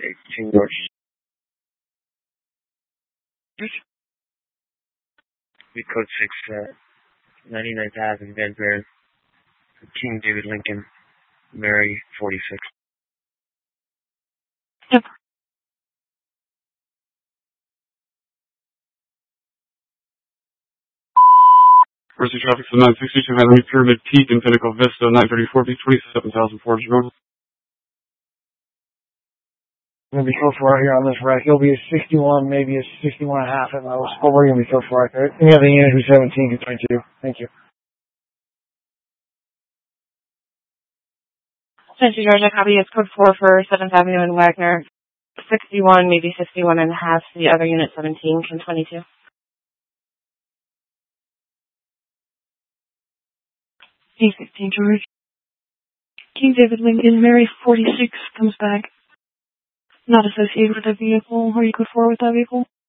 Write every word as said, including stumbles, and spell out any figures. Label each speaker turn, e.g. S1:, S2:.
S1: King George. We code six, uh, ninety-nine thousand, Van Buren. King David Lincoln, Mary, forty-six.
S2: Yep.
S3: Mercy traffic to nine sixty-two Avenue, Pyramid Peak in Pinnacle Vista, nine thirty-four B, twenty-seven thousand four hundred.
S1: We're going to be code four here on this wreck. It'll be a sixty-one, maybe a sixty-one and a half at most, but we're going to be code four. Any other unit who's seventeen to twenty-two. Thank you.
S2: Central Georgia, copy. It's code four for seventh Avenue and Wagner. sixty-one, maybe sixty-one and a half. The other unit seventeen from twenty-two.
S4: A fifteen George. King David Lincoln, Mary forty-six comes back. Not associated with that vehicle. Are you code four with that vehicle?